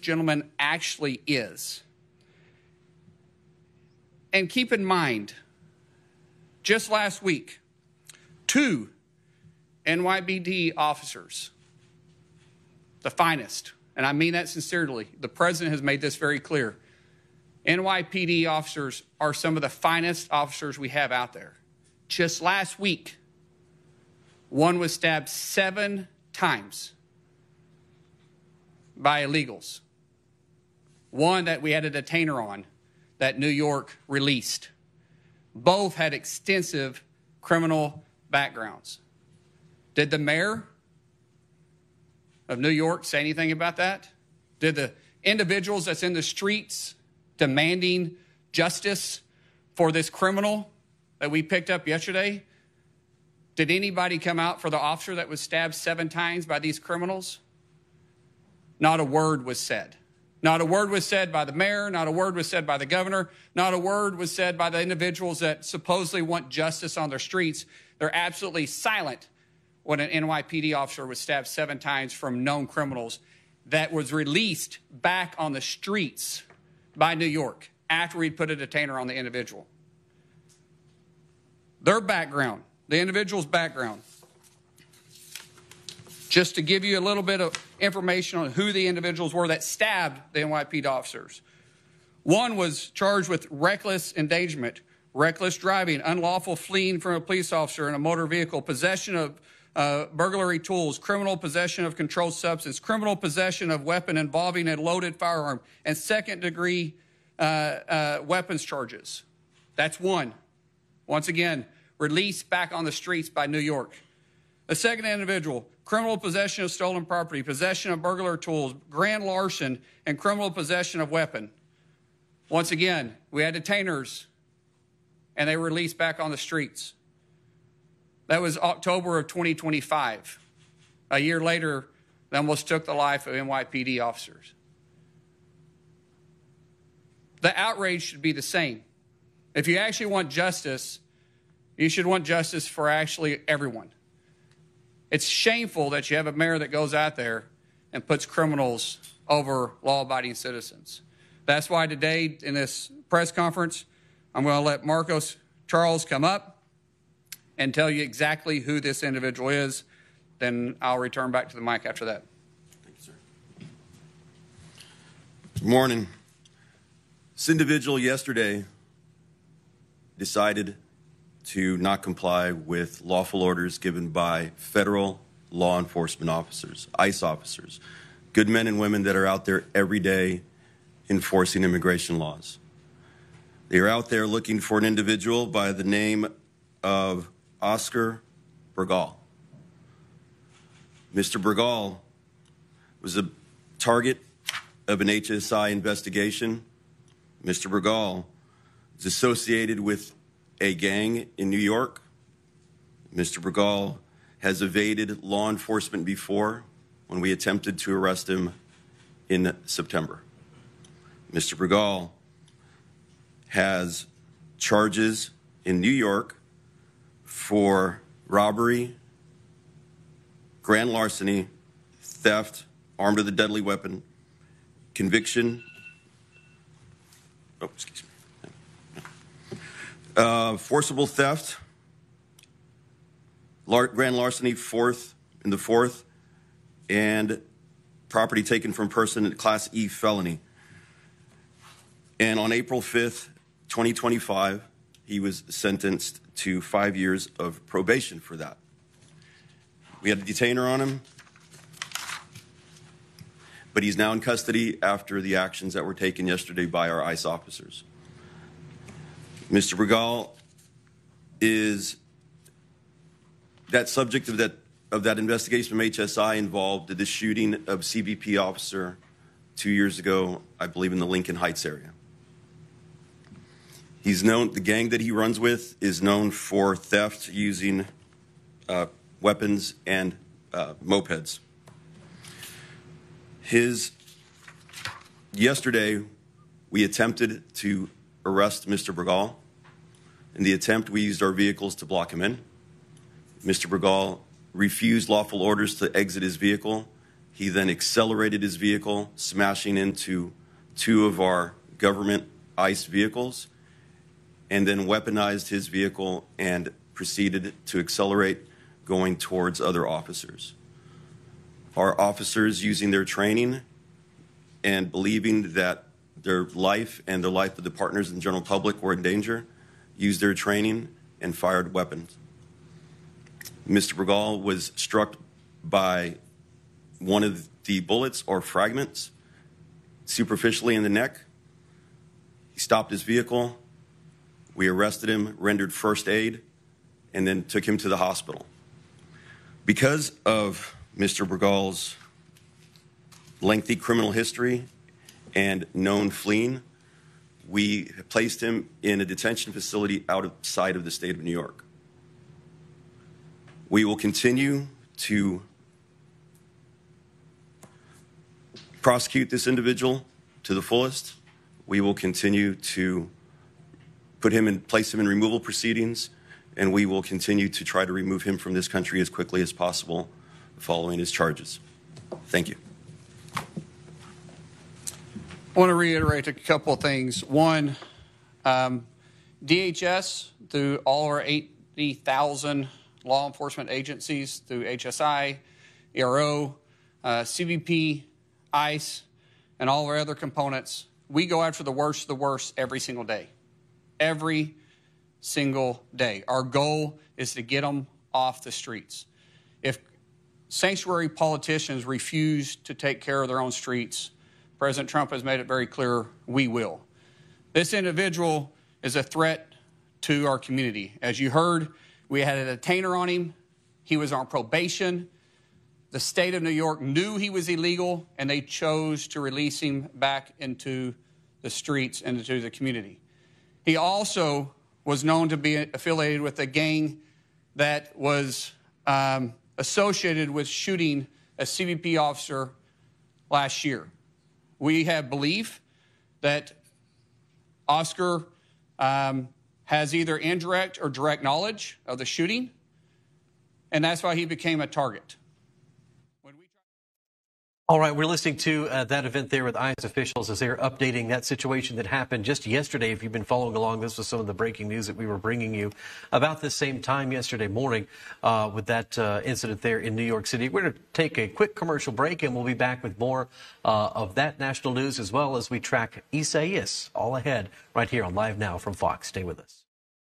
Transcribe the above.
gentleman actually is. And keep in mind, just last week, 2 NYPD officers, the finest, and I mean that sincerely, the president has made this very clear. NYPD officers are some of the finest officers we have out there. Just last week, one was stabbed 7 times by illegals. One that we had a detainer on that New York released. Both had extensive criminal backgrounds. Did the mayor of New York say anything about that? Did the individuals that's in the streets demanding justice for this criminal that we picked up yesterday, did anybody come out for the officer that was stabbed 7 times by these criminals? Not a word was said. Not a word was said by the mayor. Not a word was said by the governor. Not a word was said by the individuals that supposedly want justice on their streets. They're absolutely silent when an NYPD officer was stabbed 7 times from known criminals that was released back on the streets by New York after we'd put a detainer on the individual. Their background, the individual's background, just to give you a little bit of information on who the individuals were that stabbed the NYPD officers. One was charged with reckless endangerment, reckless driving, unlawful fleeing from a police officer in a motor vehicle, possession of burglary tools, criminal possession of controlled substance, criminal possession of weapon involving a loaded firearm, and second-degree weapons charges. That's one. Once again, released back on the streets by New York. The second individual, criminal possession of stolen property, possession of burglar tools, grand larceny, and criminal possession of weapon. Once again, we had detainers, and they were released back on the streets. That was October of 2025. A year later, they almost took the life of NYPD officers. The outrage should be the same. If you actually want justice, you should want justice for actually everyone. It's shameful that you have a mayor that goes out there and puts criminals over law-abiding citizens. That's why today in this press conference, I'm going to let Marcos Charles come up and tell you exactly who this individual is. Then I'll return back to the mic after that. Thank you, sir. Good morning. This individual yesterday decided to not comply with lawful orders given by federal law enforcement officers, ICE officers, good men and women that are out there every day enforcing immigration laws. They are out there looking for an individual by the name of Oscar Bergal. Mr. Bergal was a target of an HSI investigation. Mr. Bergal is associated with a gang in New York. Mr. Bergal has evaded law enforcement before when we attempted to arrest him in September. Mr. Bergal has charges in New York for robbery, grand larceny, theft, armed with a deadly weapon, conviction, forcible theft, grand larceny, fourth, and property taken from person at Class E felony. And on April 5th, 2025, he was sentenced to 5 years of probation for that. We had a detainer on him, but he's now in custody after the actions that were taken yesterday by our ICE officers. Mr. Bergal is that subject of that investigation from HSI involved the shooting of CBP officer 2 years ago, I believe in the Lincoln Heights area. He's known, the gang that he runs with is known for theft using weapons and mopeds. Yesterday, we attempted to arrest Mr. Bergal. In the attempt, we used our vehicles to block him in. Mr. Bergal refused lawful orders to exit his vehicle He then accelerated his vehicle, smashing into two of our government ICE vehicles, and then weaponized his vehicle and proceeded to accelerate, going towards other officers. Our officers, using their training and believing that their life and the life of the partners and general public were in danger, used their training and fired weapons. Mr. Bergall was struck by one of the bullets or fragments superficially in the neck. He stopped his vehicle. We arrested him, rendered first aid, and then took him to the hospital. Because of Mr. Bergall's lengthy criminal history and known fleeing, we placed him in a detention facility outside of the state of New York. We will continue to prosecute this individual to the fullest. We will continue to place him in removal proceedings, and we will continue to try to remove him from this country as quickly as possible following his charges. Thank you. I want to reiterate a couple of things. One, DHS, through all our 80,000 law enforcement agencies, through HSI, ERO, CBP, ICE, and all of our other components, we go after the worst of the worst every single day. Every single day. Our goal is to get them off the streets. If sanctuary politicians refuse to take care of their own streets, President Trump has made it very clear we will. This individual is a threat to our community. As you heard, we had a detainer on him. He was on probation. The state of New York knew he was illegal, and they chose to release him back into the streets and into the community. He also was known to be affiliated with a gang that was associated with shooting a CBP officer last year. We have belief that Oscar has either indirect or direct knowledge of the shooting, and that's why he became a target. All right, we're listening to that event there with ICE officials as they're updating that situation that happened just yesterday. If you've been following along, this was some of the breaking news that we were bringing you about this same time yesterday morning with that incident there in New York City. We're going to take a quick commercial break, and we'll be back with more of that national news as well as we track Isaias all ahead right here on Live Now from Fox. Stay with us.